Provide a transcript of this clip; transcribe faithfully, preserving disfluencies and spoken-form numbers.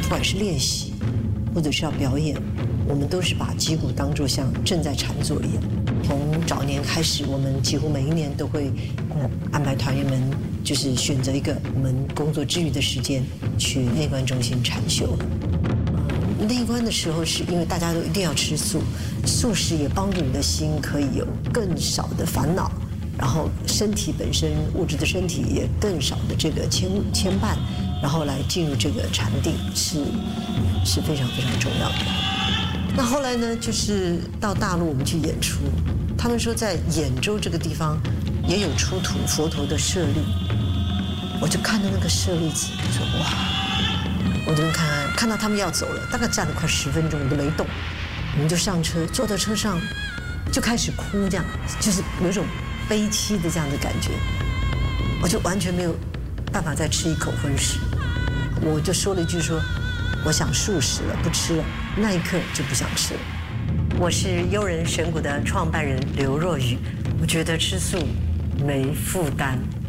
管是练习，或者是要表演，我们都是把击鼓当作像正在禅坐一样。从早年开始，我们几乎每一年都会呃安排团员们，就是选择一个我们工作之余的时间去内观中心禅修。呃内观的时候，是因为大家都一定要吃素，素食也帮助你的心可以有更少的烦恼，然后身体本身物质的身体也更少的这个牵牵绊，然后来进入这个禅定是是非常非常重要的。那后来呢，就是到大陆我们去演出，他们说在兖州这个地方也有出土佛陀的舍利，我就看到那个舍利子，我说哇，我这边看看到他们要走了，大概站了快十分钟，我都没动，我们就上车，坐到车上就开始哭，这样就是有一种悲戚的这样的感觉，我就完全没有办法再吃一口荤食，我就说了一句说，我想素食了，不吃了，那一刻就不想吃了。我是悠人神谷的创办人刘若瑀，我觉得吃素没负担。